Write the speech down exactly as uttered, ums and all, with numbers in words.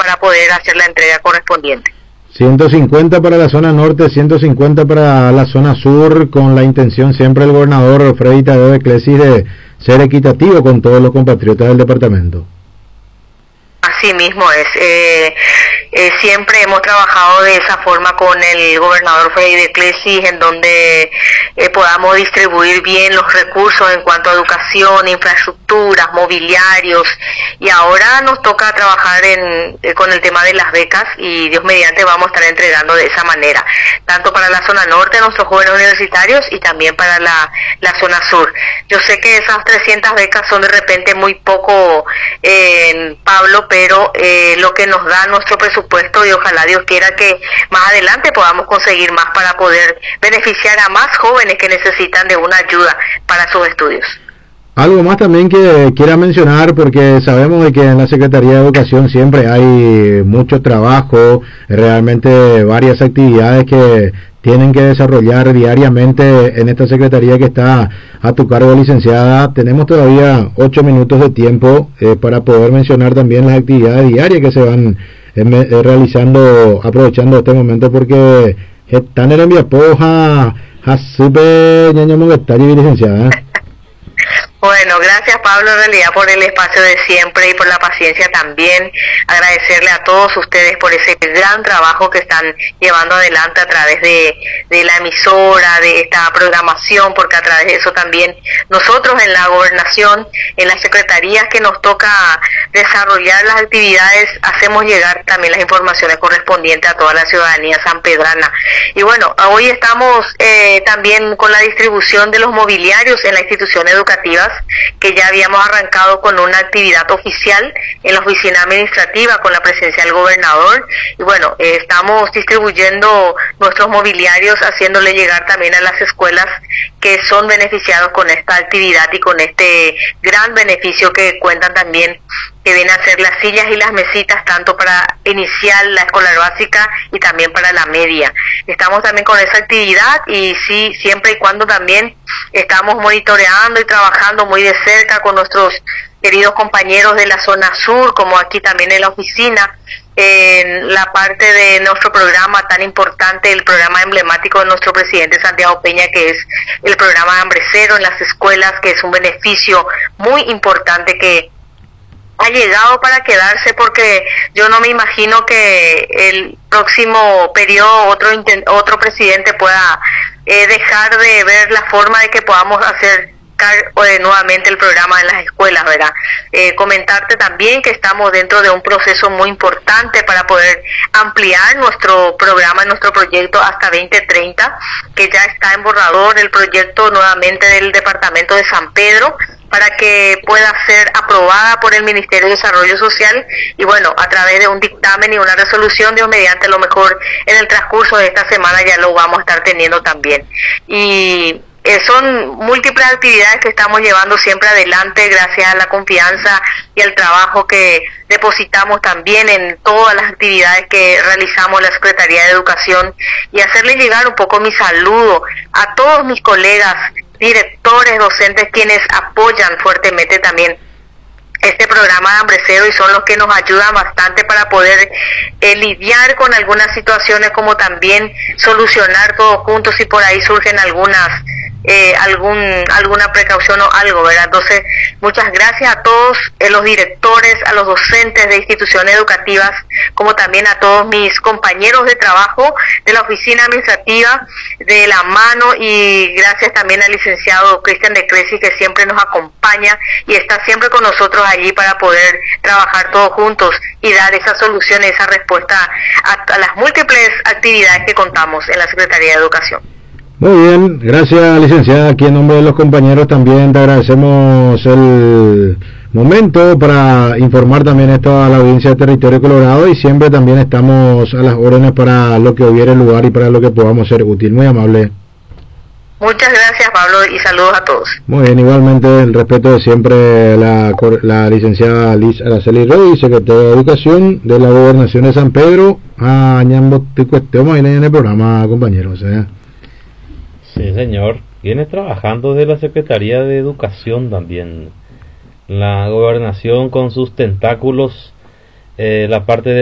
para poder hacer la entrega correspondiente. ciento cincuenta para la zona norte, ciento cincuenta para la zona sur, con la intención siempre del gobernador Freddy Tadeo de Clesis de ser equitativo con todos los compatriotas del departamento. Así mismo es. Eh, eh, siempre hemos trabajado de esa forma con el gobernador Freddy de Clesis, en donde eh, podamos distribuir bien los recursos en cuanto a educación, infraestructuras, mobiliarios, y ahora nos toca trabajar en, eh, con el tema de las becas, y Dios mediante vamos a estar entregando de esa manera, tanto para la zona norte, nuestros jóvenes universitarios, y también para la, la zona sur. Yo sé que esas trescientas becas son de repente muy poco, eh, Pablo, pero eh, lo que nos da nuestro presupuesto, y ojalá Dios quiera que más adelante podamos conseguir más para poder beneficiar a más jóvenes que necesitan de una ayuda para sus estudios. Algo más también que quiera mencionar, porque sabemos de que en la Secretaría de Educación siempre hay mucho trabajo, realmente varias actividades que tienen que desarrollar diariamente en esta secretaría que está a tu cargo, licenciada. Tenemos todavía ocho minutos de tiempo eh, para poder mencionar también las actividades diarias que se van eh, me, eh, realizando, aprovechando este momento, porque están en la poja, Jasupe, ñaño Moguetari, licenciada. Bueno, gracias Pablo en realidad por el espacio de siempre y por la paciencia también. Agradecerle a todos ustedes por ese gran trabajo que están llevando adelante a través de, de la emisora, de esta programación, porque a través de eso también nosotros en la gobernación, en las secretarías que nos toca desarrollar las actividades, hacemos llegar también las informaciones correspondientes a toda la ciudadanía sanpedrana. Y bueno, hoy estamos eh, también con la distribución de los mobiliarios en las instituciones educativas, que ya habíamos arrancado con una actividad oficial en la oficina administrativa con la presencia del gobernador, y bueno, eh, estamos distribuyendo nuestros mobiliarios, haciéndole llegar también a las escuelas que son beneficiados con esta actividad y con este gran beneficio que cuentan también, que viene a ser las sillas y las mesitas, tanto para iniciar la escolar básica y también para la media. Estamos también con esa actividad, y sí, siempre y cuando también estamos monitoreando y trabajando muy de cerca con nuestros queridos compañeros de la zona sur, como aquí también en la oficina, en la parte de nuestro programa tan importante, el programa emblemático de nuestro presidente Santiago Peña, que es el programa Hambre Cero en las escuelas, que es un beneficio muy importante que ha llegado para quedarse, porque yo no me imagino que el próximo periodo otro otro presidente pueda eh, dejar de ver la forma de que podamos hacer eh, nuevamente el programa en las escuelas, ¿verdad? Eh, comentarte también que estamos dentro de un proceso muy importante para poder ampliar nuestro programa, nuestro proyecto hasta veinte treinta, que ya está en borrador el proyecto nuevamente del departamento de San Pedro, para que pueda ser aprobada por el Ministerio de Desarrollo Social, y bueno, a través de un dictamen y una resolución, Dios mediante, a lo mejor en el transcurso de esta semana ya lo vamos a estar teniendo también. Y eh, son múltiples actividades que estamos llevando siempre adelante gracias a la confianza y al trabajo que depositamos también en todas las actividades que realizamos la Secretaría de Educación, y hacerle llegar un poco mi saludo a todos mis colegas directores, docentes, quienes apoyan fuertemente también este programa de Hambre Cero, y son los que nos ayudan bastante para poder eh, lidiar con algunas situaciones, como también solucionar todos juntos si por ahí surgen algunas eh, algún alguna precaución o algo, ¿verdad? Entonces, muchas gracias a todos eh, los directores, a los docentes de instituciones educativas, como también a todos mis compañeros de trabajo de la oficina administrativa, de la mano, y gracias también al licenciado Cristian de Clesis, que siempre nos acompaña y está siempre con nosotros allí para poder trabajar todos juntos y dar esa solución, esa respuesta a, a las múltiples actividades que contamos en la Secretaría de Educación. Muy bien, gracias licenciada. Aquí en nombre de los compañeros también te agradecemos el momento para informar también esto a la audiencia de Territorio Colorado, y siempre también estamos a las órdenes para lo que hubiere lugar y para lo que podamos ser útil. Muy amable. Muchas gracias, Pablo, y saludos a todos. Muy bien, igualmente el respeto de siempre la, la licenciada Liz Araceli Rey, secretaria de Educación de la Gobernación de San Pedro. Ah, ñambo, te cuestiono en el programa, compañeros. ¿eh? Sí, señor. Viene trabajando de la Secretaría de Educación también. La gobernación con sus tentáculos, eh, la parte de